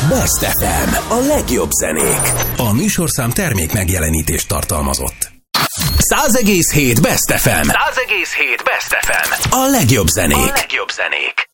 Best FM, a legjobb zenék. A műsorszám termék megjelenítést tartalmazott. 100,7 Best FM. 100,7 Best FM. A legjobb zenék.